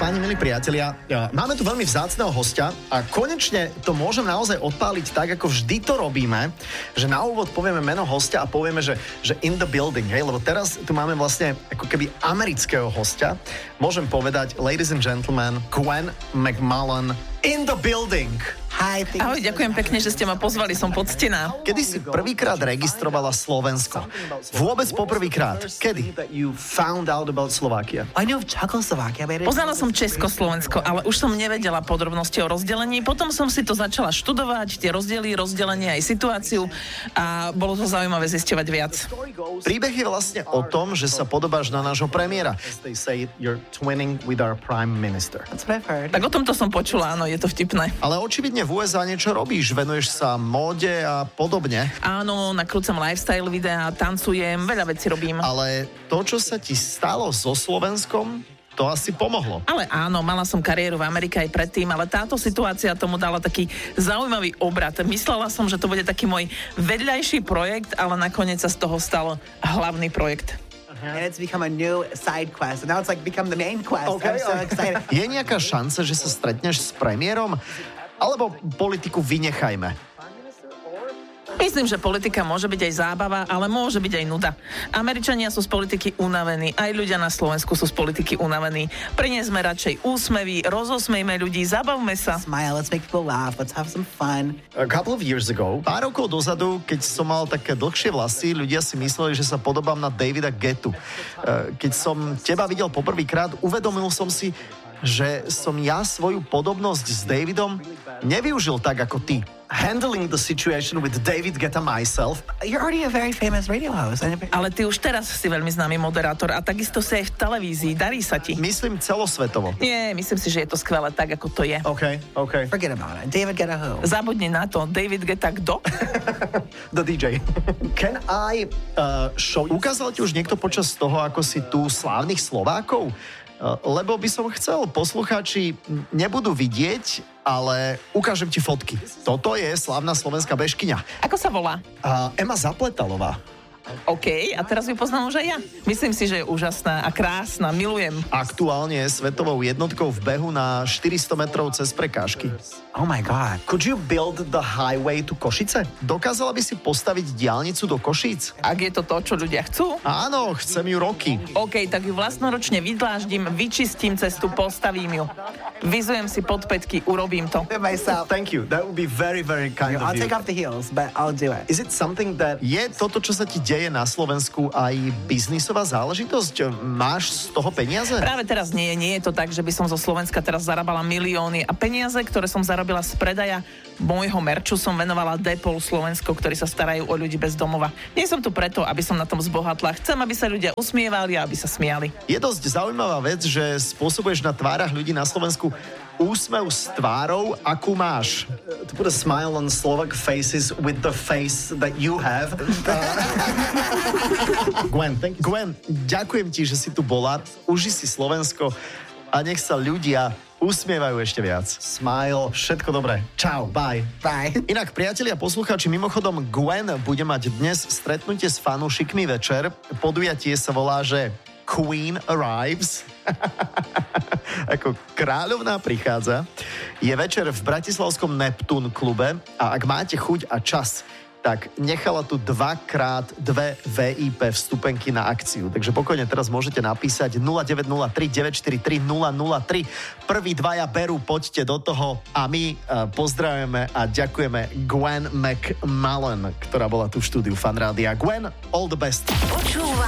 Páni, milí priatelia, máme tu veľmi vzácneho hostia a konečne to môžem naozaj odpáliť tak, ako vždy to robíme, že na úvod povieme meno hostia a povieme, že in the building, hej, lebo teraz tu máme vlastne ako keby amerického hostia. Môžem povedať, ladies and gentlemen, Gwen McMullen in the building. Hi, ahoj, ďakujem pekne, že ste ma pozvali, som poctená. Kedy si prvýkrát registrovala Slovensko? Vôbec poprvýkrát. Kedy? Poznala som Československo, ale už som nevedela podrobnosti o rozdelení. Potom som si to začala študovať, tie rozdiely, rozdelenie aj situáciu a bolo to zaujímavé zisťovať viac. Príbeh je vlastne o tom, že sa podobáš na nášho premiéra. Tak o tomto som počula, áno, je to vtipné. Ale očividne v USA niečo robíš, venuješ sa móde a podobne. Áno, nakrúcam lifestyle videá, tancujem, veľa vecí robím. Ale to, čo sa ti stalo so Slovenskom, to asi pomohlo. Ale áno, mala som kariéru v Amerike aj predtým, ale táto situácia tomu dala taký zaujímavý obrat. Myslela som, že to bude taký môj vedľajší projekt, ale nakoniec sa z toho stal hlavný projekt. And it's become a new side quest. And now it's like become the main quest. Okay, I'm so excited. Je nejaká šanca, že sa stretneš s premiérom? Alebo politiku vynechajme? Myslím, že politika môže byť aj zábava, ale môže byť aj nuda. Američania sú z politiky unavení, aj ľudia na Slovensku sú z politiky unavení. Priniesme radšej úsmevy, rozosmejme ľudí, zabavme sa. Smile, let's make people laugh, let's have some fun. A couple of years ago, pár rokov dozadu, keď som mal také dlhšie vlasy, ľudia si mysleli, že sa podobám na Davida Guettu. Keď som teba videl poprvýkrát, uvedomil som si, že som ja svoju podobnosť s Davidom nevyužil tak ako ty. Handling the situation with David Guetta myself. You're already a very famous radio host. Ale ty už teraz si veľmi známy moderátor a takisto si aj v televízii. Darí sa ti. Myslím celosvetovo. Nie, myslím si, že je to skvelé tak, ako to je. OK. Forget about it. David Guetta who? Zabudni na to. David Guetta kto? The DJ. Can I show... Ukázal ti už niekto počas toho, ako si tu slávnych Slovákov? Lebo by som chcel, poslucháči nebudú vidieť, ale ukážem ti fotky. Toto je slávna slovenská bežkyňa. Ako sa volá? Ema Zapletalová. OK, a teraz ju poznám už aj ja. Myslím si, že je úžasná a krásna, milujem. Aktuálne je svetovou jednotkou v behu na 400 metrov cez prekážky. Oh my God. Could you build the highway to Košice? Dokázala by si postaviť diaľnicu do Košíc? Ak je to to, čo ľudia chcú? Áno, chcem ju roky. OK, tak ju vlastnoročne vydláždim, vyčistím cestu, postavím ju. Vyzujem si podpätky, urobím to. Thank you. That would be very, very kind of you. I'll take off the heels, but I'll do it. Is it something that... Je toto, čo sa ti deje na Slovensku, aj biznisová záležitosť? Máš z toho peniaze? Práve teraz nie je to tak, že by som zo Slovenska teraz zarábala milióny a peniaze, ktoré som zarobila z predaja môjho merču, som venovala Depol Slovensko, ktorí sa starajú o ľudí bez domova. Nie som tu preto, aby som na tom zbohatla. Chcem, aby sa ľudia usmievali a aby sa smiali. Je dosť zaujímavá vec, že spôsobuješ na tvárach ľudí na Slovensku úsmev s tvárou, akú máš. To put a smile on Slovak faces with the face that you have. Gwen, ďakujem ti, že si tu bola. Uži si Slovensko a nech sa ľudia usmievajú ešte viac. Smile, všetko dobré. Čau, bye. Bye. Inak, priatelia, poslucháči, mimochodom Gwen bude mať dnes stretnutie s fanúšikmi večer. Podujatie sa volá, že Queen Arrives. Ako kráľovná prichádza. Je večer v bratislavskom Neptún klube a ak máte chuť a čas, tak nechala tu 2x2 VIP vstupenky na akciu. Takže pokojne teraz môžete napísať 0903 943 003. Prví dvaja berú, poďte do toho a my pozdravujeme a ďakujeme Gwen McMullen, ktorá bola tu v štúdiu Fan Rádia. Gwen, all the best.